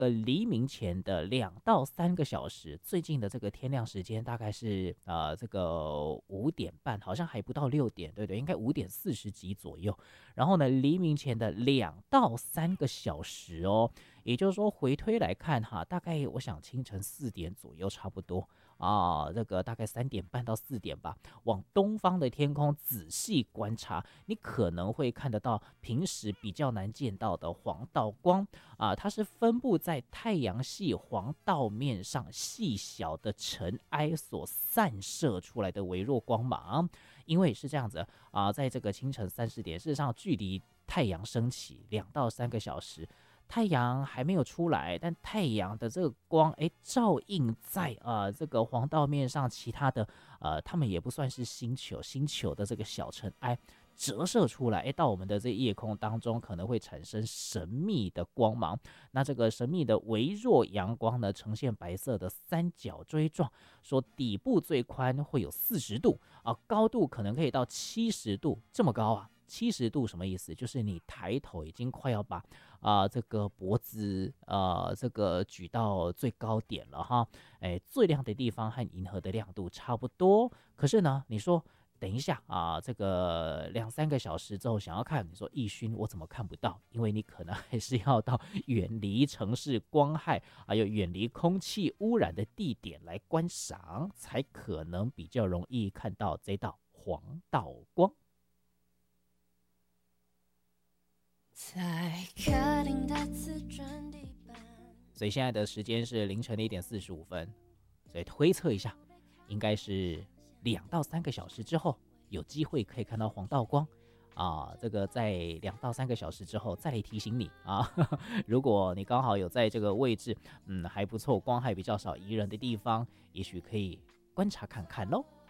个黎明前的2到3个小时，最近的这个天亮时间大概是这个5点半，好像还不到6点，对不对？应该5点40几左右。然后呢，黎明前的2到3个小时哦，也就是说回推来看哈，大概我想清晨4点左右差不多啊，这个大概3点半到4点吧，往东方的天空仔细观察，你可能会看得到平时比较难见到的黄道光啊，它是分布在太阳系黄道面上细小的尘埃所散射出来的微弱光芒。因为是这样子啊，在这个清晨3、4点，事实上距离太阳升起2到3个小时。太阳还没有出来，但太阳的这个光，照映在这个黄道面上，其他的他们也不算是星球的这个小尘埃折射出来，到我们的这夜空当中，可能会产生神秘的光芒。那这个神秘的微弱阳光呢，呈现白色的三角锥状，说底部最宽会有40度啊，高度可能可以到70度，这么高啊！70度什么意思？就是你抬头已经快要把这个脖子这个举到最高点了哈。最亮的地方和银河的亮度差不多。可是呢，你说等一下啊，这个2、3个小时之后想要看，你说奕勋我怎么看不到？因为你可能还是要到远离城市光害还有远离空气污染的地点来观赏，才可能比较容易看到这道黄道光。在客厅的瓷砖地板，所以现在的时间是凌晨的1点45分，所以推测一下，应该是2到3个小时之后有机会可以看到黄道光啊。这个在2到3个小时之后再来提醒你啊，如果你刚好有在这个位置，还不错，光害比较少，宜人的地方，也许可以观察看看咯。